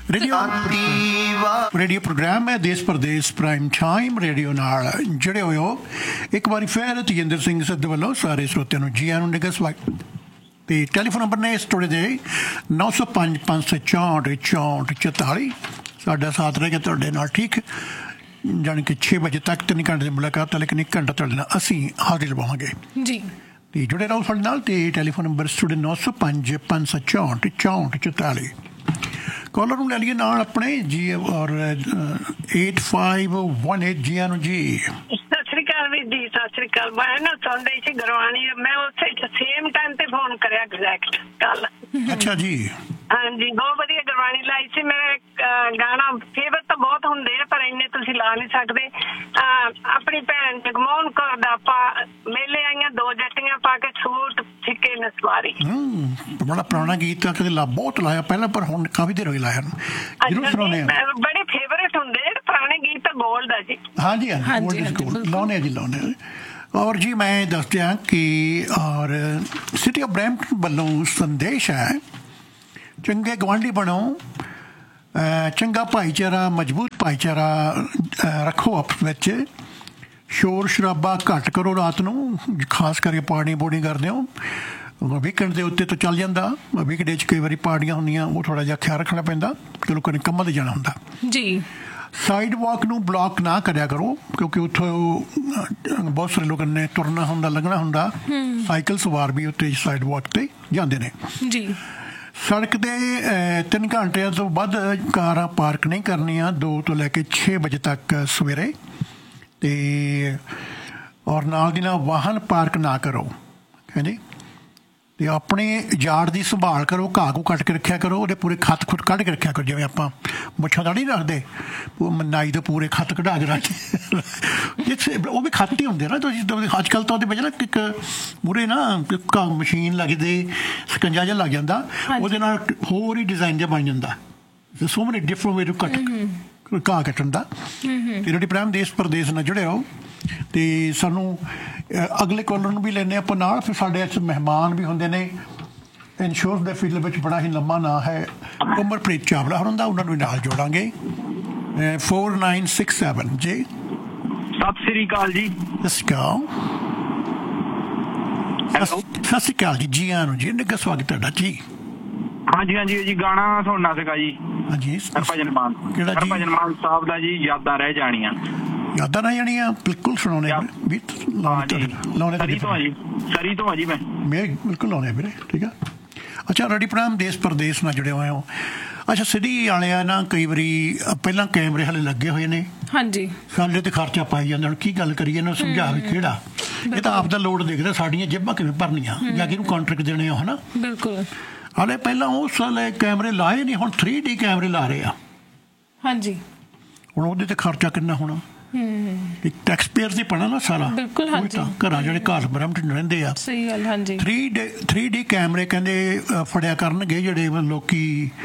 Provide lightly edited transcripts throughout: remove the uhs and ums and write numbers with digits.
Radio programme है देश परदेश प्राइम टाइम रेडियो नाल जुड़े हुए हो। एक बार फिर तजिंदर सिंह सिद्धू वालों सारे श्रोतिਆਂ ਨੂੰ ਜੀ ਆਇਆਂ ਨੂੰ ਨਿੱਘਾ ਸਵਾਗਤ। ਤੇ ਟੈਲੀਫੋਨ ਨੰਬਰ ਨੇ ਇਸ ਟੋੜੇ ਦੇ 905 564 64 ਸਾਡਾ ਸਾਥ ਰਹੇਗਾ ਤੁਹਾਡੇ ਨਾਲ ਠੀਕ ਜਾਣੀ ਕਿ 6 ਵਜੇ ਤੱਕ 3 ਘੰਟੇ ਦੀ ਮੁਲਾਕਾਤ ਹੈ, ਲੇਕਿਨ 1 ਘੰਟਾ ਤੁਹਾਡੇ ਨਾਲ ਅਸੀਂ ਹਾਜ਼ਰ ਲਵਾਂਗੇ ਜੀ। ਤੇ ਜੁੜੇ ਰਹੋ ਸਾਡੇ ਨਾਲ। ਤੇ ਟੈਲੀਫੋਨ ਨੰਬਰ ਸਟੂਡੀਓ 905 564 64 कॉलर ਨੂੰ ਲੈ ਲਈਏ ਨਾਲ ਆਪਣੇ ਜੀ ਔਰ 8518 ਜੀ ਆਨੂੰ ਜੀ। ਸਤਿ ਸ਼੍ਰੀ ਅਕਾਲ ਵੀਰ ਜੀ। ਸਤਿ ਸ਼੍ਰੀ ਅਕਾਲ। ਮੈਂ ਨਾ ਸੁਣਦੇ ਸੀ ਗੁਰਬਾਣੀ, ਮੈਂ ਉੱਥੇ ਸੇਮ ਟਾਈਮ ਤੇ ਫੋਨ ਕਰਿਆ ਐਗਜ਼ੈਕਟ ਕੱਲ। ਅੱਛਾ ਜੀ। ਹਾਂਜੀ ਬਹੁਤ ਵਧੀਆ ਗੁਰਬਾਣੀ ਲਾਈ ਸੀ। ਮੇਰੇ ਗਾਣਾ ਫੇਵਰਟ ਤਾਂ ਬਹੁਤ ਹੁੰਦੇ ਆ ਪਰ ਇੰਨੇ ਤੁਸੀਂ ਲਾ ਨਹੀਂ ਸਕਦੇ। ਆਪਣੀ ਭੈਣ ਜਗਮੋਹਨ ਕੌਰ ਦਾ ਆਪਾਂ ਮੇਲੇ ਆਈਆਂ ਦੋ ਜੱਟੀਆਂ ਪਾ ਕੇ ਸੂਟ ਸਿੱਕੇ ਨਸਵਾਰੀ। ਬੜਾ ਪੁਰਾਣਾ ਗੀਤ ਆ, ਕਦੇ ਬਹੁਤ ਲਾਇਆ ਪਹਿਲਾਂ ਪਰ ਹੁਣ ਕਾਫੀ ਦੇਰ ਹੋ ਗਈ ਲਾਇਆ। ਜ਼ਰੂਰ ਸੁਣਾਉਂਦੇ ਆ। ਬੜੇ ਫੇਵਰਟ ਹੁੰਦੇ ਜਿਹੜੇ ਪੁਰਾਣੇ ਗੀਤ ਤਾਂ ਗੋਲਡ ਆ ਜੀ। ਹਾਂਜੀ ਲਾਉਣੇ ਜੀ ਲਾਉਣੇ। ਔਰ ਜੀ ਮੈਂ ਦੱਸ ਦਿਆਂ ਕਿ ਔਰ ਸਿਟੀ ਆਫ ਬਰੈਂਪਟਨ ਵੱਲੋਂ ਸੰਦੇਸ਼ ਹੈ ਚੰਗੇ ਗੁਆਂਢੀ ਬਣੋ, ਚੰਗਾ ਭਾਈਚਾਰਾ ਮਜ਼ਬੂਤ ਭਾਈਚਾਰਾ ਰੱਖੋ ਆਪਸ ਵਿੱਚ, ਸ਼ੋਰ ਸ਼ਰਾਬਾ ਘੱਟ ਕਰੋ ਰਾਤ ਨੂੰ, ਖਾਸ ਕਰਕੇ ਪਾਰਟੀ ਬੋਰਡਿੰਗ ਕਰਦੇ ਹੋ। ਵੀਕਐਂਡ ਦੇ ਉੱਤੇ ਤਾਂ ਚੱਲ ਜਾਂਦਾ, ਵੀਕਡੇ 'ਚ ਕਈ ਵਾਰੀ ਪਾਰਟੀਆਂ ਹੁੰਦੀਆਂ, ਉਹ ਥੋੜ੍ਹਾ ਜਿਹਾ ਖਿਆਲ ਰੱਖਣਾ ਪੈਂਦਾ ਕਿ ਲੋਕਾਂ ਨੇ ਕੰਮਾਂ 'ਤੇ ਜਾਣਾ ਹੁੰਦਾ ਜੀ। ਸਾਈਡ ਵਾਕ ਨੂੰ ਬਲੌਕ ਨਾ ਕਰਿਆ ਕਰੋ ਕਿਉਂਕਿ ਉੱਥੋਂ ਬਹੁਤ ਸਾਰੇ ਲੋਕਾਂ ਨੇ ਤੁਰਨਾ ਹੁੰਦਾ, ਲੰਘਣਾ ਹੁੰਦਾ। ਸਾਈਕਲ ਸਵਾਰ ਵੀ ਉੱਤੇ ਸਾਈਡ ਵਾਕ 'ਤੇ ਜਾਂਦੇ ਨੇ ਜੀ। ਸੜਕ ਦੇ 3 ਘੰਟਿਆਂ ਤੋਂ ਵੱਧ ਕਾਰਾਂ ਪਾਰਕ ਨਹੀਂ ਕਰਨੀਆਂ 2 ਤੋਂ ਲੈ ਕੇ 6 ਵਜੇ ਤੱਕ ਸਵੇਰੇ। ਅਤੇ ਔਰ ਨਾਲ ਦੀ ਨਾਲ ਵਾਹਨ ਪਾਰਕ ਨਾ ਕਰੋ ਹਾਂਜੀ। ਅਤੇ ਆਪਣੇ ਯਾਰਡ ਦੀ ਸੰਭਾਲ ਕਰੋ, ਘਾਹ ਘੂ ਕੱਟ ਕੇ ਰੱਖਿਆ ਕਰੋ, ਉਹਦੇ ਪੂਰੇ ਖੱਤ ਖੁੱਤ ਕੱਢ ਕੇ ਰੱਖਿਆ ਕਰੋ। ਜਿਵੇਂ ਆਪਾਂ ਮੁੱਛਾਂ ਤਾਂ ਨਹੀਂ ਰੱਖਦੇ, ਨਾਈ ਦੇ ਪੂਰੇ ਖੱਤ ਕਢਾ ਕੇ ਰੱਖ ਉਹ ਵੀ ਖੱਤ ਹੀ ਹੁੰਦੇ ਨਾ। ਤੁਸੀਂ ਅੱਜ ਕੱਲ੍ਹ ਤਾਂ ਉਹਦੇ ਵਿੱਚ ਨਾ ਇੱਕ ਮੂਹਰੇ ਨਾ ਮਸ਼ੀਨ ਲੱਗਦੀ, ਸਕੰਜਾ ਜਿਹਾ ਲੱਗ ਜਾਂਦਾ, ਉਹਦੇ ਨਾਲ ਹੋਰ ਹੀ ਡਿਜ਼ਾਈਨ ਜਿਹਾ ਬਣ ਜਾਂਦਾ। ਸੋ ਮੈਨੀ ਡਿਫਰੈਂਟ ਵੇ ਟੂ ਕੱਟ ਘਾਹ ਕੱਟਣ ਦਾ। ਅਤੇ ਰੇਡੀਓ ਪ੍ਰਾਈਮ ਦੇਸ਼ ਪ੍ਰਦੇਸ਼ ਨਾਲ ਜੁੜੇ ਰਹੋ। ਅਤੇ ਸਾਨੂੰ ਅਗਲੇ ਕਾਲਰ ਨੂੰ ਵੀ ਲੈਂਦੇ ਆਪਾਂ ਨਾਲ। ਫਿਰ ਸਾਡੇ ਇੱਥੇ ਮਹਿਮਾਨ ਵੀ ਹੁੰਦੇ ਨੇ। ਇੰਸ਼ੋਰੈਂਸ ਦੇ ਫੀਲਡ ਵਿੱਚ ਬੜਾ ਹੀ ਲੰਮਾ ਨਾਂ ਹੈ ਅਮਰਪ੍ਰੀਤ ਚਾਵਲਾ ਹੋਰਾਂ ਦਾ, ਉਹਨਾਂ ਨੂੰ ਵੀ ਨਾਲ ਜੋੜਾਂਗੇ। 4967 ਜੀ। ਸਤਿ ਸ੍ਰੀ ਅਕਾਲ ਜੀ। ਸਤਿ ਸ਼੍ਰੀ ਅਕਾਲ। ਸਤਿ ਸ਼੍ਰੀ ਅਕਾਲ ਜੀ। ਜੀ ਆਇਆਂ ਨੂੰ ਜੀ, ਨਿੱਘਾ ਸਵਾਗਤ ਤੁਹਾਡਾ ਜੀ। ਹਾਂਜੀ ਹਾਂਜੀ ਜੀ, ਗਾਣਾ ਸੁਣਨਾ ਸੀਗਾ ਜੀ। ਹਾਂਜੀ ਹਰਭਜਨ ਮਾਨ, ਕਿਹੜਾ? ਹਰਭਜਨ ਮਾਨ ਸਾਹਿਬ ਦਾ ਜੀ, ਯਾਦਾਂ ਰਹਿ ਜਾਣੀਆਂ। ਯਾਦਾਂ ਰਹਿ ਜਾਣੀਆਂ ਬਿਲਕੁਲ ਸੁਣਾਉਣੇ ਵੀ ਲਾਉਣੇ ਸਰੀ ਤੋਂ ਆ ਜੀ। ਮੈਂ ਬਿਲਕੁਲ ਲਾਉਣੇ ਵੀਰੇ ਠੀਕ ਆ। ਅੱਛਾ ਰੇਡੀਓ ਪ੍ਰੋਗਰਾਮ ਦੇਸ਼ ਪ੍ਰਦੇਸ਼ ਨਾਲ ਜੁੜੇ ਹੋਏ ਹੋ। ਅੱਛਾ ਸਿਟੀ ਵਾਲਿਆਂ ਨਾ ਕਈ ਵਾਰੀ ਪਹਿਲਾਂ ਕੈਮਰੇ ਹਾਲੇ ਲੱਗੇ ਹੋਏ ਨੇ ਹਾਂਜੀ, ਸਾਡੇ ਤੇ ਖਰਚਾ ਪਾਈ ਜਾਂਦੇ। ਹੁਣ ਕੀ ਗੱਲ ਕਰੀਏ, ਇਹਨੂੰ ਸਮਝਾਵੇ ਕਿਹੜਾ? ਇਹ ਤਾਂ ਆਪ ਦਾ ਲੋਡ ਦੇਖਦਾ, ਸਾਡੀਆਂ ਜੇਬਾਂ ਕਿਵੇਂ ਭਰਨੀਆਂ ਜਾਂ ਕਿਹਨੂੰ ਕੰਟਰੈਕਟ ਦੇਣੇ ਆ, ਹੈ ਨਾ। ਬਿਲਕੁਲ। ਹਾਲੇ ਪਹਿਲਾਂ ਉਸ ਵੇਲੇ ਕੈਮਰੇ ਲਾਏ ਨਹੀਂ, ਹੁਣ 3D ਕੈਮਰੇ ਲਾ ਰਹੇ ਆ ਹਾਂਜੀ। ਹੁਣ ਉਹਦੇ ਤੇ ਖਰਚਾ ਕਿੰਨਾ ਹੋਣਾ? ਟੈਕਸ ਪੇਅਰਸ ਦੀ ਪਣਾ ਨਾ ਸਾਰਾ। ਬਿਲਕੁਲ ਹਾਂਜੀ। ਘਰਾਂ ਜਿਹੜੇ ਘਰ ਬਰੈਂਪਟਨ ਰਹਿੰਦੇ ਆ, ਸਹੀ ਗੱਲ ਹਾਂਜੀ। 3D ਕੈਮਰੇ ਕਹਿੰਦੇ ਫੜਿਆ ਕਰਨਗੇ ਜਿਹੜੇ ਲੋਕੀ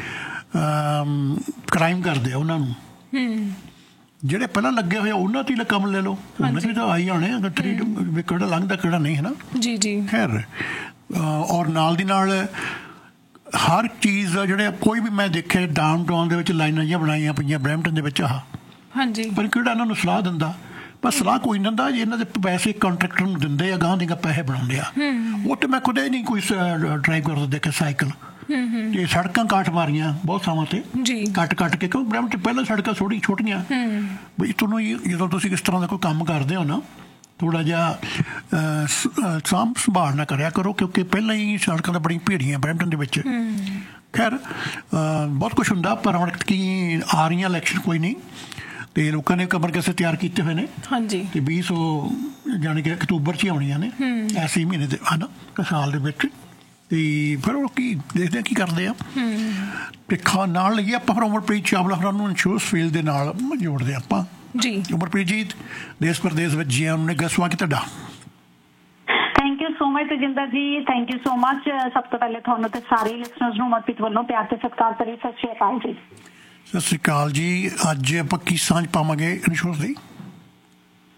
ਕ੍ਰਾਈਮ ਕਰਦੇ ਆ ਉਹਨਾਂ ਨੂੰ। ਜਿਹੜੇ ਪਹਿਲਾਂ ਲੱਗੇ ਹੋਏ ਉਹਨਾਂ ਤੇ ਕੰਮ ਲੈ ਲਓ, ਉਹਨਾਂ ਤੇ ਤਾਂ ਆਈ ਜਾਣੇ। 3D ਕਿਹੜਾ ਲੰਘਦਾ ਕਿਹੜਾ ਨਹੀਂ, ਹੈ ਨਾ ਜੀ ਜੀ। ਖੈਰ ਔਰ ਨਾਲ ਦੀ ਨਾਲ ਹਰ ਚੀਜ਼ ਜਿਹੜੇ ਕੋਈ ਵੀ ਮੈਂ ਦੇਖਿਆ ਡਾਊਨ ਟਾਊਨ ਦੇ ਵਿੱਚ ਲਾਈਨਾਂ ਜਿਹੀਆਂ ਬਣਾਈਆਂ ਪਈਆਂ ਬਰੈਂਪਟਨ ਦੇ ਵਿੱਚ ਆਹ ਹਾਂਜੀ। ਪਰ ਕਿਹੜਾ ਇਹਨਾਂ ਨੂੰ ਸਲਾਹ ਦਿੰਦਾ? ਪਰ ਸਲਾਹ ਕੋਈ ਨਹੀਂ ਦਿੰਦਾ। ਇਹਨਾਂ ਦੇ ਪੈਸੇ ਕੰਟਰੈਕਟਰ ਨੂੰ ਦਿੰਦੇ ਆ, ਗਾਂ ਦੀ ਪੈਸੇ ਬਣਾਉਂਦੇ ਆ। ਉਹ ਤੇ ਮੈਂ ਖੁਦ ਨਹੀਂ ਕੋਈ ਡਰਾਈਵ ਕਰਦਾ ਦੇਖਿਆ ਸਾਈਕਲ। ਤੇ ਸੜਕਾਂ ਕਾਟ ਮਾਰੀਆਂ ਬਹੁਤ ਥਾਵਾਂ ਤੇ ਕੱਟ ਕੇ, ਕਿਉਂ ਬਰੈਂਪਟਨ ਪਹਿਲਾਂ ਸੜਕਾਂ ਛੋਟੀਆਂ ਬਈ ਤੁਹਾਨੂੰ ਜਦੋਂ ਤੁਸੀਂ ਇਸ ਤਰ੍ਹਾਂ ਦਾ ਕੋਈ ਕੰਮ ਕਰਦੇ ਹੋ ਨਾ, ਥੋੜ੍ਹਾ ਜਿਹਾ ਸਾਂਭ ਸੰਭਾਲ ਨਾ ਕਰਿਆ ਕਰੋ ਕਿਉਂਕਿ ਪਹਿਲਾਂ ਹੀ ਸੜਕਾਂ ਤਾਂ ਬੜੀਆਂ ਭੀੜੀਆਂ ਬਰੈਂਪਟਨ ਦੇ ਵਿੱਚ। ਖੈਰ ਬਹੁਤ ਕੁਛ ਹੁੰਦਾ, ਪਰ ਹੁਣ ਕੀ ਆ ਰਹੀਆਂ ਇਲੈਕਸ਼ਨ ਕੋਈ ਨਹੀਂ ਅਤੇ ਲੋਕਾਂ ਨੇ ਕਮਰ ਕਸੇ ਤਿਆਰ ਕੀਤੇ ਹੋਏ ਨੇ ਹਾਂਜੀ। ਅਤੇ 20 ਜਾਣੀ ਕਿ ਅਕਤੂਬਰ 'ਚ ਹੀ ਆਉਣੀਆਂ ਨੇ ਐਸੇ ਮਹੀਨੇ ਦੇ ਹੈ ਨਾ ਸਾਲ ਦੇ ਵਿੱਚ। ਅਤੇ ਫਿਰ ਉਹ ਕੀ ਦੇਖਦੇ ਆ ਕੀ ਕਰਦੇ ਆ। ਅਤੇ ਨਾਲ ਲਈਏ ਆਪਾਂ ਫਿਰ ਅਮਰਪ੍ਰੀਤ ਚਾਵਲਾ ਹੋਰਾਂ ਨੂੰ ਇੰਸ਼ੋਰੈਂਸ ਫੀਲਡ ਦੇ ਨਾਲ ਜੋੜਦੇ ਆਪਾਂ ਜੀ। ਅਮਰਪ੍ਰੀਤ ਜੀ ਦੇਸ਼ ਪ੍ਰਦੇਸ਼ ਵਿੱਚ ਜੀ ਆਉਣ ਨੇ ਗਸਵਾ ਕਿ ਤੁਹਾਡਾ। Thank you so much Tajinder ਜੀ, ਥੈਂਕ ਯੂ ਸੋ ਮਚ। ਸਭ ਤੋਂ ਪਹਿਲੇ ਤੁਹਾਨੂੰ ਤੇ ਸਾਰੇ ਲਿਸਨਰਸ ਨੂੰ ਅਮਰਪ੍ਰੀਤ ਵੱਲੋਂ ਪਿਆਰ ਤੇ ਸਤਿਕਾਰ ਭਰੀ ਸਤਿ ਸ਼੍ਰੀ ਅਕਾਲ ਜੀ। ਸਤਿ ਸ਼੍ਰੀ ਅਕਾਲ ਜੀ। ਅੱਜ ਆਪਾਂ ਕੀ ਸਾਂਝ ਪਾਵਾਂਗੇ ਇੰਸ਼ੋਰੈਂਸ ਦੀ?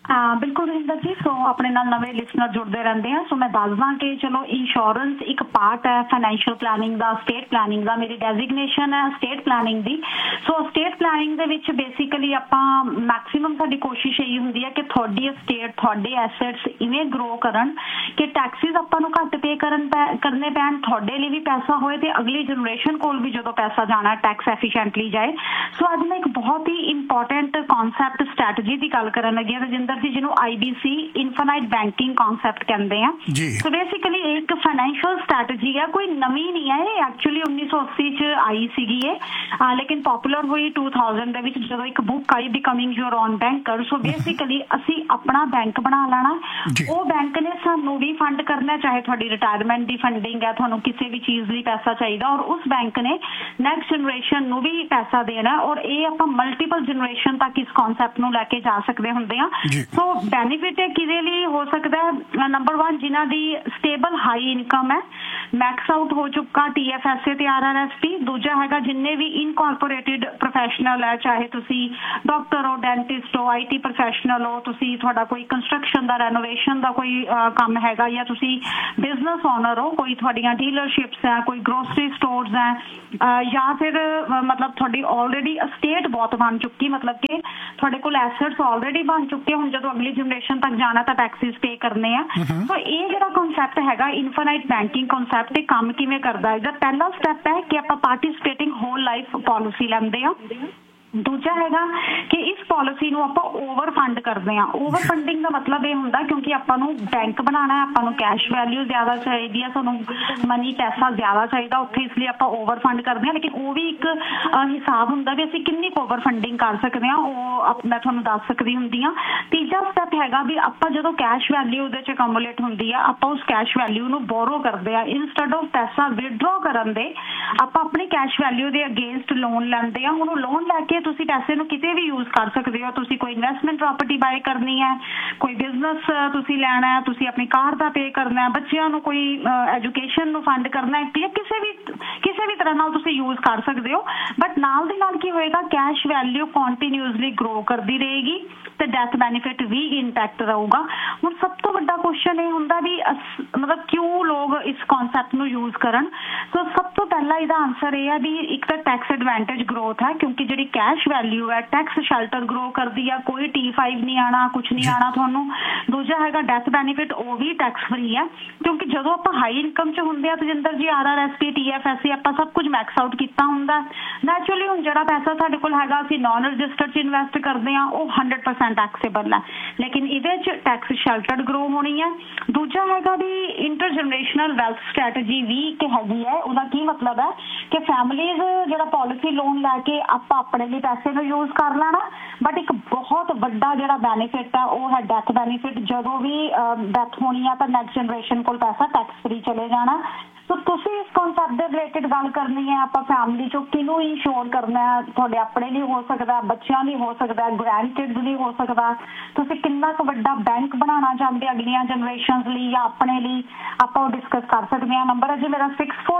ਬਿਲਕੁਲ ਰਵਿੰਦਰ ਜੀ। ਸੋ ਆਪਣੇ ਨਾਲ ਨਵੇਂ ਲਿਸਨਰ ਜੁੜਦੇ ਰਹਿੰਦੇ ਆ। ਸੋ ਮੈਂ ਦੱਸਦਾ ਕਿ ਚਲੋ ਇੰਸ਼ੋਰੈਂਸ ਇੱਕ ਪਾਰਟ ਹੈ ਫਾਈਨੈਂਸ਼ੀਅਲ ਪਲੈਨਿੰਗ ਦਾ, ਸਟੇਟ ਪਲੈਨਿੰਗ ਦਾ। ਮੇਰੀ ਡੈਜ਼ਿਗਨੇਸ਼ਨ ਹੈ ਸਟੇਟ ਪਲੈਨਿੰਗ ਦੀ। ਸੋ ਸਟੇਟ ਪਲੈਨਿੰਗ ਦੇ ਵਿੱਚ ਬੇਸਿਕਲੀ ਆਪਾਂ ਮੈਕਸੀਮਮ ਸਾਡੀ ਕੋਸ਼ਿਸ਼ ਇਹੀ ਹੁੰਦੀ ਹੈ ਕਿ ਤੁਹਾਡੀ ਸਟੇਟ, ਤੁਹਾਡੇ ਐਸੈਟਸ ਇਵੇਂ ਗਰੋ ਕਰਨ ਕਿ ਟੈਕਸਿਸ ਆਪਾਂ ਨੂੰ ਘੱਟ ਪੇ ਕਰਨੇ ਪੈਣ, ਤੁਹਾਡੇ ਲਈ ਵੀ ਪੈਸਾ ਹੋਏ ਤੇ ਅਗਲੀ ਜਨਰੇਸ਼ਨ ਕੋਲ ਵੀ ਜਦੋਂ ਪੈਸਾ ਜਾਣਾ ਟੈਕਸ ਐਫੀਸ਼ੀਐਂਟਲੀ ਜਾਏ। ਸੋ ਅੱਜ ਮੈਂ ਇੱਕ ਬਹੁਤ ਹੀ ਇੰਪੋਰਟੈਂਟ ਕਨਸੈਪਟ ਸਟ੍ਰੈਟਜੀ ਦੀ ਗੱਲ ਕਰਨ ਲੱਗੀ ਹਾਂ ਰਜਿੰਦਰ ਜੀ, ਜਿਹਨੂੰ IBC ਇਨਫਾਈਨਾਈਟ ਬੈਂਕਿੰਗ ਕਨਸੈਪਟ ਕਹਿੰਦੇ ਆ। ਸੋ ਬੇਸਿਕਲੀ ਇੱਕ ਫਾਈਨੈਂਸ਼ੀਅਲ ਸਟ੍ਰੈਟਜੀ ਹੈ, ਕੋਈ ਨਵੀਂ ਨਹੀਂ ਹੈ। ਇਹ ਐਕਚੁਅਲੀ 1980 ਚ ਆਈ ਸੀਗੀ ਇਹ, ਲੇਕਿਨ ਪਪੂਲਰ ਹੋਈ 2000 ਦੇ ਵਿੱਚ ਜਦੋਂ ਇੱਕ book I becoming your own banker. So basically ਅਸੀਂ ਆਪਣਾ ਬੈਂਕ ਬਣਾ ਲੈਣਾ, ਉਹ ਬੈਂਕ ਨੇ ਸਾਨੂੰ ਵੀ ਫੰਡ ਕਰਨਾ, ਚਾਹੇ ਤੁਹਾਡੀ ਰਿਟਾਇਰਮੈਂਟ ਦੀ ਫੰਡਿੰਗ ਹੈ, ਤੁਹਾਨੂੰ ਕਿਸੇ ਵੀ ਚੀਜ਼ ਲਈ ਪੈਸਾ ਚਾਹੀਦਾ, ਔਰ ਉਸ ਬੈਂਕ ਨੇ ਨੈਕਸਟ ਜਨਰੇਸ਼ਨ ਨੂੰ ਵੀ ਪੈਸਾ ਦੇਣਾ। ਔਰ ਇਹ ਆਪਾਂ ਮਲਟੀਪਲ ਜਨਰੇਸ਼ਨ ਤੱਕ ਇਸ ਕਨਸੈਪਟ ਨੂੰ ਲੈ ਕੇ ਜਾ ਸਕਦੇ ਹੁੰਦੇ ਆ। ਸੋ ਬੈਨੀਫਿਟ ਕਿਹਦੇ ਲਈ ਹੋ ਸਕਦਾ ਹੈ? ਨੰਬਰ 1 ਜਿਨ੍ਹਾਂ ਦੀ ਸਟੇਬਲ ਹਾਈ ਇਨਕਮ ਹੈ, ਮੈਕਸ ਆਊਟ ਹੋ ਚੁੱਕਾ TFSA ਤੇ RRSP। ਦੂਜਾ ਹੈਗਾ ਜਿੰਨੇ ਵੀ ਇਨਕੋਰਪੋਰੇਟਿਡ ਪ੍ਰੋਫੈਸ਼ਨਲ ਹੈ, ਚਾਹੇ ਤੁਸੀਂ ਡਾਕਟਰ ਹੋ, ਡੈਂਟਿਸਟ ਹੋ, IT ਪ੍ਰੋਫੈਸ਼ਨਲ ਹੋ, ਤੁਸੀਂ ਤੁਹਾਡਾ ਕੋਈ ਕੰਸਟਰਕਸ਼ਨ ਦਾ, ਰੈਨੋਵੇਸ਼ਨ ਦਾ ਕੋਈ ਕੰਮ ਹੈਗਾ, ਜਾਂ ਤੁਸੀਂ ਬਿਜ਼ਨਸ ਓਨਰ ਹੋ, ਕੋਈ ਤੁਹਾਡੀਆਂ ਡੀਲਰਸ਼ਿਪਸ ਹੈ, ਕੋਈ ਗਰੋਸਰੀ ਸਟੋਰਸ ਹੈ, ਜਾਂ ਫਿਰ ਮਤਲਬ ਤੁਹਾਡੀ ਆਲਰੇਡੀ ਅਸਟੇਟ ਬਹੁਤ ਬਣ ਚੁੱਕੀ, ਮਤਲਬ ਕਿ ਤੁਹਾਡੇ ਕੋਲ ਐਸੈਟਸ ਆਲਰੇਡੀ ਬਣ ਚੁੱਕੇ, ਹੁਣ ਜਦੋਂ ਅਗਲੀ ਜਨਰੇਸ਼ਨ ਤੱਕ ਜਾਣਾ ਤਾਂ ਟੈਕਸਿਸ ਪੇ ਕਰਨੇ ਆ। ਸੋ ਇਹ ਜਿਹੜਾ ਕਨਸੈਪਟ ਹੈਗਾ ਇਨਫਾਈਨਾਈਟ ਬੈਂਕਿੰਗ ਕਨਸੈਪਟ, ਇਹ ਕੰਮ ਕਿਵੇਂ ਕਰਦਾ ਹੈ? ਇਹਦਾ ਪਹਿਲਾ ਸਟੈਪ ਹੈ ਕਿ ਆਪਾਂ ਪਾਰਟਿਸਿਪੇਟਿੰਗ ਹੋਲ ਲਾਈਫ ਪਾਲਿਸੀ ਲੈਂਦੇ ਆ। ਦੂਜਾ ਹੈਗਾ ਕਿ ਇਸ ਪਾਲਿਸੀ ਨੂੰ ਆਪਾਂ ਓਵਰ ਫੰਡ ਕਰਦੇ ਹਾਂ। ਓਵਰ ਫੰਡਿੰਗ ਦਾ ਮਤਲਬ ਇਹ ਹੁੰਦਾ ਕਿਉਂਕਿ ਆਪਾਂ ਨੂੰ ਬੈਂਕ ਬਣਾਉਣਾ, ਆਪਾਂ ਨੂੰ ਕੈਸ਼ ਵੈਲਿਊ ਜ਼ਿਆਦਾ ਚਾਹੀਦੀ ਹੈ, ਸਾਨੂੰ ਮਨੀ ਪੈਸਾ ਜ਼ਿਆਦਾ ਚਾਹੀਦਾ ਉੱਥੇ, ਇਸ ਲਈ ਆਪਾਂ ਓਵਰ ਫੰਡ ਕਰਦੇ ਹਾਂ। ਲੇਕਿਨ ਉਹ ਵੀ ਇੱਕ ਹਿਸਾਬ ਹੁੰਦਾ ਵੀ ਅਸੀਂ ਕਿੰਨੀ ਕੁ ਓਵਰ ਫੰਡਿੰਗ ਕਰ ਸਕਦੇ ਹਾਂ, ਉਹ ਮੈਂ ਤੁਹਾਨੂੰ ਦੱਸ ਸਕਦੀ ਹੁੰਦੀ ਹਾਂ। ਤੀਜਾ ਸਟੈਪ ਹੈਗਾ ਵੀ ਆਪਾਂ ਜਦੋਂ ਕੈਸ਼ ਵੈਲਿਊ ਉਹਦੇ 'ਚ ਅਕਮੂਲੇਟ ਹੁੰਦੀ ਆ, ਆਪਾਂ ਉਸ ਕੈਸ਼ ਵੈਲਿਊ ਨੂੰ ਬੋਰੋ ਕਰਦੇ ਆ। ਇੰਸਟੈਡ ਆਫ ਪੈਸਾ ਵਿਡਰੋ ਕਰਨ ਦੇ ਆਪਾਂ ਆਪਣੀ ਕੈਸ਼ ਵੈਲਿਊ ਦੇ ਅਗੇਂਸਟ ਲੋਨ ਲੈਂਦੇ ਆ। ਹੁਣ ਉਹ ਲੋਨ ਲੈ ਕੇ ਤੁਸੀਂ ਪੈਸੇ ਨੂੰ ਕਿਤੇ ਵੀ ਯੂਜ਼ ਕਰ ਸਕਦੇ ਹੋ। ਤੁਸੀਂ ਕੋਈ ਇਨਵੈਸਟਮੈਂਟ ਪ੍ਰਾਪਰਟੀ ਬਾਏ ਕਰਨੀ ਹੈ, ਕੋਈ ਬਿਜ਼ਨਸ ਤੁਸੀਂ ਲੈਣਾ ਹੈ, ਤੁਸੀਂ ਆਪਣੀ ਕਾਰ ਦਾ ਪੇ ਕਰਨਾ ਹੈ, ਬੱਚਿਆਂ ਨੂੰ ਕੋਈ ਐਜੂਕੇਸ਼ਨ ਨੂੰ ਫੰਡ ਕਰਨਾ ਹੈ, ਜਾਂ ਕਿਸੇ ਵੀ ਤਰ੍ਹਾਂ ਨਾਲ ਤੁਸੀਂ ਯੂਜ਼ ਕਰ ਸਕਦੇ ਹੋ। ਬਟ ਨਾਲ ਦੀ ਨਾਲ ਕੀ ਹੋਏਗਾ, ਕੈਸ਼ ਵੈਲਿਊ ਕੰਟੀਨਿਊਸਲੀ ਗਰੋ ਕਰਦੀ ਰਹੇਗੀ ਤੇ ਡੈਥ ਬੈਨੀਫਿਟ ਵੀ ਇੰਟੈਕਟ ਰਹੂਗਾ। ਹੁਣ ਸਭ ਤੋਂ ਵੱਡਾ ਕੁਐਸਚਨ ਇਹ ਹੁੰਦਾ ਵੀ ਮਤਲਬ ਕਿਉਂ ਲੋਕ ਇਸ ਕਨਸੈਪਟ ਨੂੰ ਯੂਜ਼ ਕਰਨ। ਸੋ ਸਭ ਤੋਂ ਪਹਿਲਾਂ ਇਹਦਾ ਆਨਸਰ ਇਹ ਹੈ ਵੀ ਇੱਕ ਤਾਂ ਟੈਕਸ ਐਡਵਾਂਟੇਜ ਗਰੋਥ ਹੈ, ਕਿਉਂਕਿ ਜਿਹੜੀ ਕੈਸ਼ ਵੈਲਿਊ ਹੈ ਟੈਕਸ ਸ਼ੈਲਟਰ ਗਰੋ ਕਰਦੀ ਆ, ਕੋਈ T5 ਨਹੀਂ ਆਣਾ, ਕੁਝ ਨਹੀਂ ਆਣਾ ਤੁਹਾਨੂੰ। ਦੂਜਾ ਹੈਗਾ ਡੈਥ ਬੈਨੀਫਿਟ, ਉਹ ਵੀ ਟੈਕਸ ਫਰੀ ਹੈ, ਕਿਉਂਕਿ ਜਦੋਂ ਆਪਾਂ ਹਾਈ ਇਨਕਮ 'ਚ ਹੁੰਦੇ ਆ ਤਜਿੰਦਰ ਜੀ, RRSP TFSA ਆਪਾਂ ਸਭ ਕੁਝ ਮੈਕਸ ਆਊਟ ਕੀਤਾ ਹੁੰਦਾ। ਨੈਚੁਰਲੀ ਹੁਣ ਜਿਹੜਾ ਪੈਸਾ ਸਾਡੇ ਕੋਲ ਹੈਗਾ ਅਸੀਂ ਨॉन ਰਜਿਸਟਰਡ 'ਚ ਇਨਵੈਸਟ ਕਰਦੇ ਆ, ਉਹ 100% ਟੈਕਸੇਬਲ ਹੈ, ਲੇਕਿਨ ਇਹਦੇ 'ਚ ਟੈਕਸ ਸ਼ੈਲਟਰਡ ਗਰੋ ਹੋਣੀ ਹੈ। ਦੂਜਾ ਹੈਗਾ ਵੀ ਇੰਟਰ ਜਨਰੇਸ਼ਨਲ ਵੈਲਥ ਸਟ੍ਰੈਟਜੀ ਵੀ ਇੱਕ ਹੈਗੀ ਹੈ। ਉਹਦਾ ਕੀ ਮਤਲਬ ਹੈ ਕਿ ਫੈਮਲੀਜ਼ ਜਿਹੜਾ ਪਾਲਿਸੀ ਲੋਨ ਲੈ ਕੇ ਆਪਾਂ ਆਪਣੇ ਲਈ ਪੈਸੇ ਨੂੰ ਯੂਜ਼ ਕਰ ਲੈਣਾ, ਬਟ ਇੱਕ ਬਹੁਤ ਵੱਡਾ ਜਿਹੜਾ ਬੈਨੀਫਿਟ ਹੈ ਉਹ ਹੈ ਡੈਥ ਬੈਨੀਫਿਟ। ਜਦੋਂ ਵੀ ਡੈਥ ਹੋਣੀ ਆ ਤਾਂ ਨੈਕਸਟ ਜਨਰੇਸ਼ਨ ਕੋਲ ਪੈਸਾ ਟੈਕਸ ਫਰੀ ਚਲੇ ਜਾਣਾ। ਸੋ ਤੁਸੀਂ ਇਸ ਕਨਸੈਪਟ ਦੇ ਰਿਲੇਟਡ ਗੱਲ ਕਰਨੀ ਹੈ, ਆਪਾਂ ਫੈਮਿਲੀ 'ਚੋਂ ਕਿਹਨੂੰ ਇੰਸ਼ੋਰ ਕਰਨਾ ਹੈ, ਤੁਹਾਡੇ ਆਪਣੇ ਲਈ ਹੋ ਸਕਦਾ, ਬੱਚਿਆਂ ਲਈ ਹੋ ਸਕਦਾ, ਗ੍ਰੈਂਡ ਕਿਡਸ ਲਈ ਹੋ ਸਕਦਾ, ਤੁਸੀਂ ਕਿੰਨਾ ਕੁ ਵੱਡਾ ਬੈਂਕ ਬਣਾਉਣਾ ਚਾਹੁੰਦੇ ਅਗਲੀਆਂ ਜਨਰੇਸ਼ਨਸ ਲਈ ਜਾਂ ਆਪਣੇ ਲਈ, ਆਪਾਂ ਉਹ ਡਿਸਕਸ ਕਰ ਸਕਦੇ ਹਾਂ। ਨੰਬਰ ਹੈ ਜੀ ਮੇਰਾ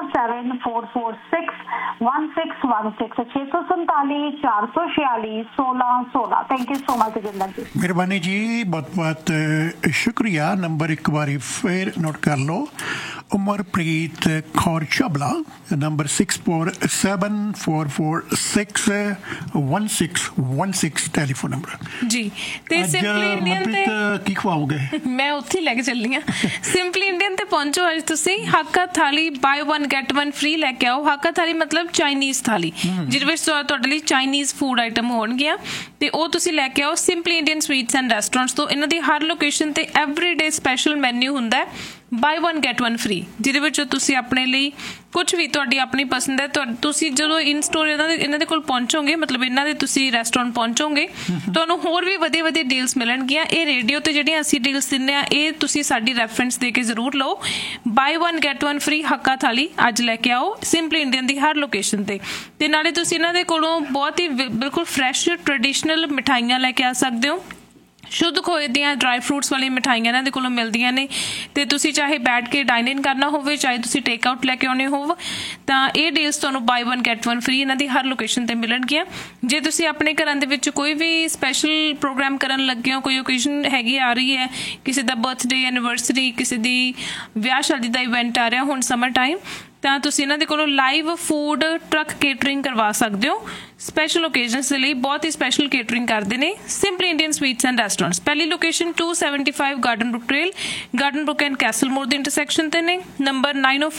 6474461616 647 446 1616। Thank you so much Jinder ਜੀ। ਮਿਹਰਬਾਨੀ ਜੀ, ਬਹੁਤ ਬਹੁਤ ਸ਼ੁਕਰੀਆ। ਨੰਬਰ ਇੱਕ ਵਾਰੀ ਫਿਰ ਨੋਟ ਕਰ ਲਓ, Umarpreet Kaur Chawla, number 6474461616 telephone number ਜੀ। ਤੇ ਸਿੰਪਲੀ ਇੰਡੀਅਨ ਤੇ ਕੀ ਖਵਾਓਗੇ? ਮੈਂ ਉੱਥੇ ਲੈ ਕੇ ਚੱਲੀ ਆ। ਸਿੰਪਲੀ ਇੰਡੀਅਨ ਤੇ ਪਹੁੰਚੋ ਅੱਜ ਤੁਸੀਂ। ਹਾਕਾ ਥਾਲੀ ਬਾਈ 1 ਗੈਟ 1 ਫ੍ਰੀ ਲੈ ਕੇ ਆਓ। ਹਾਕਾ ਥਾਲੀ ਮਤਲਬ ਚਾਈਨੀਜ਼ ਥਾਲੀ, ਜਿਹਦੇ ਵਿੱਚ ਤੁਹਾਡੇ ਲਈ ਚਾਈਨੀਜ਼ ਫੂਡ ਆਈਟਮ ਹੋਣਗੀਆਂ ਤੇ ਉਹ ਤੁਸੀਂ ਲੈ ਕੇ ਆਓ simply Indian sweets and restaurants ਤੋਂ। ਇਹਨਾਂ ਦੀ ਹਰ ਲੋਕੇਸ਼ਨ ਤੇ ਐਵਰੀਡੇ ਸਪੈਸ਼ਲ ਮੈਨਿਊ ਹੁੰਦਾ ਹੈ ਬਾਈ 1 ਗੈਟ 1 ਫ੍ਰੀ, ਜਿਹਦੇ ਵਿੱਚ ਤੁਸੀਂ ਆਪਣੇ ਲਈ ਕੁਝ ਵੀ ਤੁਹਾਡੀ ਆਪਣੀ ਪਸੰਦ ਹੈ, ਤੁਸੀਂ ਜਦੋਂ ਇਨ ਸਟੋਰ ਇਹਨਾਂ ਦੇ ਕੋਲ ਪਹੁੰਚੋਗੇ, ਮਤਲਬ ਇਹਨਾਂ ਦੇ ਤੁਸੀਂ ਰੈਸਟੋਰੈਂਟ ਪਹੁੰਚੋਗੇ, ਤੁਹਾਨੂੰ ਹੋਰ ਵੀ ਵਧੀਆ ਵਧੀਆ ਡੀਲਸ ਮਿਲਣਗੀਆਂ। ਇਹ ਰੇਡੀਓ ਤੇ ਜਿਹੜੀਆਂ ਅਸੀਂ ਡੀਲਸ ਦਿੰਦੇ ਹਾਂ ਇਹ ਤੁਸੀਂ ਸਾਡੀ ਰੈਫਰੈਂਸ ਦੇ ਕੇ ਜ਼ਰੂਰ ਲਓ। ਬਾਈ 1 ਗੈਟ 1 ਫ੍ਰੀ ਹੱਕਾ ਥਾਲੀ ਅੱਜ ਲੈ ਕੇ ਆਓ ਸਿੰਪਲੀ ਇੰਡੀਅਨ ਦੀ ਹਰ ਲੋਕੇਸ਼ਨ ਤੇ। ਨਾਲੇ ਤੁਸੀਂ ਇਹਨਾਂ ਦੇ ਕੋਲੋਂ ਬਹੁਤ ਹੀ ਬਿਲਕੁਲ ਫਰੈਸ਼ ਟ੍ਰੈਡੀਸ਼ਨਲ ਮਿਠਾਈਆਂ ਲੈ ਕੇ ਆ ਸਕਦੇ ਹੋ। ਸ਼ੁੱਧ ਖੋਏ ਦੀਆਂ ਡਰਾਈ ਫਰੂਟਸ ਵਾਲੀਆਂ ਮਿਠਾਈਆਂ ਇਹਨਾਂ ਦੇ ਕੋਲੋਂ ਮਿਲਦੀਆਂ ਨੇ ਤੇ ਤੁਸੀਂ ਚਾਹੇ ਬੈਠ ਕੇ ਡਾਈਨ ਇਨ ਕਰਨਾ ਹੋਵੇ, ਚਾਹੇ ਤੁਸੀਂ ਟੇਕ ਆਊਟ ਲੈ ਕੇ ਆਉਣੇ ਹੋਵੋ, ਤਾਂ ਇਹ ਡੀਲਸ ਤੁਹਾਨੂੰ ਬਾਈ 1 ਗੈਟ 1 ਫ੍ਰੀ ਇਹਨਾਂ ਦੀ ਹਰ ਲੋਕੇਸ਼ਨ ਤੇ ਮਿਲਣਗੀਆਂ। ਜੇ ਤੁਸੀਂ ਆਪਣੇ ਘਰਾਂ ਦੇ ਵਿੱਚ ਕੋਈ ਵੀ ਸਪੈਸ਼ਲ ਪ੍ਰੋਗਰਾਮ ਕਰਨ ਲੱਗੇ ਹੋ, ਕੋਈ ਓਕੇਜ਼ਨ ਹੈਗੀ ਆ ਰਹੀ ਹੈ, ਕਿਸੇ ਦਾ ਬਰਥਡੇ, ਐਨੀਵਰਸਰੀ, ਕਿਸੇ ਦੀ ਵਿਆਹ ਸ਼ਾਦੀ ਦਾ ਇਵੈਂਟ ਆ ਰਿਹਾ ਹੁਣ ਸਮਰ ਟਾਈਮ, ਤਾਂ ਤੁਸੀਂ ਇਹਨਾਂ ਦੇ ਕੋਲੋਂ ਲਾਈਵ ਫੂਡ ਟਰੱਕ ਕੇਟਰਿੰਗ ਕਰਵਾ ਸਕਦੇ ਹੋ। ਸਪੈਸ਼ਲ ਓਕੇਜ਼ਨਸ ਦੇ ਲਈ ਬਹੁਤ ਹੀ ਸਪੈਸ਼ਲ ਕੇਟਰਿੰਗ ਕਰਦੇ ਨੇ simply Indian sweets and restaurants. ਪਹਿਲੀ location 275 garden book trail, garden book and Castell ਮੋੜ ਦੇ ਇੰਟਰਸੈਕਸ਼ਨ ਤੇ ਨੇ। ਨੰਬਰ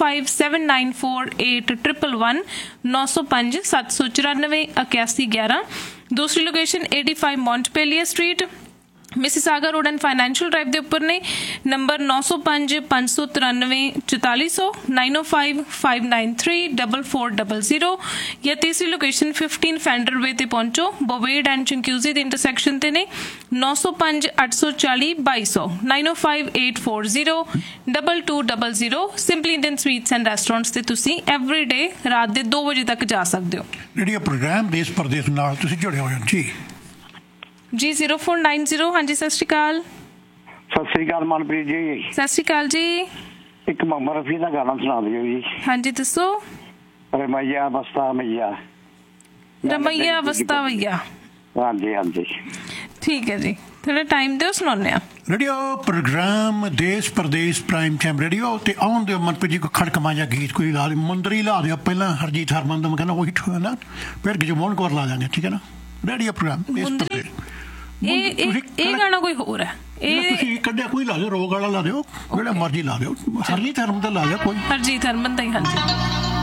9057948111 905 794 8111। ਦੂਸਰੀ location 85 ਮੌਂਟਪੇਲੀਅਰ street, Mississauga road and financial drive ਦੇ ਉੱਪਰ ਨੇ। ਨੰਬਰ 905 593 4400 905 593 4400। ਜਾਂ ਤੀਸਰੀ ਲੋਕੇਸ਼ਨ 15 ਫੈਂਡਰ ਵੇ ਤੇ ਪਹੁੰਚੋ, ਬੋਵੇਡ ਐਂਡ ਚੰਕਿਊਜ਼ੀ ਦੇ ਇੰਟਰਸੈਕਸ਼ਨ ਤੇ ਨੇ। 905 840 2200 905 840 2200। Simply Indian sweets and restaurants ਤੇ ਤੁਸੀਂ ਐਵਰੀ ਡੇ ਰਾਤ ਦੇ 2 ਵਜੇ ਤੱਕ ਜਾ ਸਕਦੇ ਹੋ। ਰੇਡੀਓ ਪ੍ਰੋਗਰਾਮ ਦੇਸ਼ ਪ੍ਰਦੇਸ਼ ਨਾਲ ਤੁਸੀਂ ਜੁੜੇ ਹੋਏ ਹੋ ਜੀ 0490। ਹਾਂਜੀ, ਸਤਿ ਸ਼੍ਰੀ ਅਕਾਲ। ਸਤਿ ਸ੍ਰੀ ਅਕਾਲ ਮਨਪ੍ਰੀਤ ਜੀ। ਸਤਿ ਸ਼੍ਰੀ ਅਕਾਲ ਜੀ। ਇੱਕ ਮੁਹੰਮਦ ਰਫੀ ਦਾ ਗਾਣਾ ਸੁਣਾ ਦਿਓ ਜੀ। ਹਾਂਜੀ, ਦੱਸੋ। ਰਮਈਆ ਵਸਤਾ ਮਈਆ, ਰਮਈਆ ਵਸਤਾ ਵਈਆ। ਹਾਂਜੀ ਹਾਂਜੀ, ਠੀਕ ਹੈ ਜੀ, ਥੋੜਾ ਟਾਈਮ ਦਿਓ, ਸੁਣਾਉਂਦੇ ਆ। ਰੇਡੀਓ ਪ੍ਰੋਗਰਾਮ ਦੇਸ਼ ਪ੍ਰਦੇਸ਼ ਪ੍ਰਾਈਮ ਟਾਈਮ ਰੇਡੀਓ ਤੇ ਆਉਣ ਦਿਓ ਮਨਪ੍ਰੀਤ ਜੀ, ਕੋਈ ਖੜਕਮਾ ਜਾਂ ਗੀਤ ਕੋਈ ਲਾ ਦਿਓ, ਮੁੰਦਰੀ ਲਾ ਦਿਓ ਪਹਿਲਾਂ, ਹਰਜੀਤ ਹਰਮਨ ਦਾ ਮੈਂ ਕਹਿੰਦਾ ਉਹੀ ਨਾ, ਫਿਰ ਜਮੋਹਨ ਕੌਰ ਲਾ ਦਾਂਗੇ, ਠੀਕ ਹੈ ਨਾ। ਰੇਡੀਓ ਪ੍ਰੋਗਰਾਮ ਦੇਸ਼ ਪ੍ਰਦੇਸ਼। ਇਹ ਗਾਣਾ ਕੋਈ ਹੋਰ ਹੈ, ਇਹ ਤੁਸੀਂ ਕੱਢਿਆ ਕੋਈ ਲਾ ਦਿਓ, ਰੋਗ ਵਾਲਾ ਲਾ ਦਿਓ, ਜਿਹੜਾ ਮਰਜ਼ੀ ਲਾ ਦਿਓ, ਹਰਜੀਤ ਹਰਮਨ ਦਾ ਲਾ ਦਿਓ, ਕੋਈ ਹਰਜੀਤ ਹਰਮਨ ਦਾ ਹੀ। ਹਾਂਜੀ।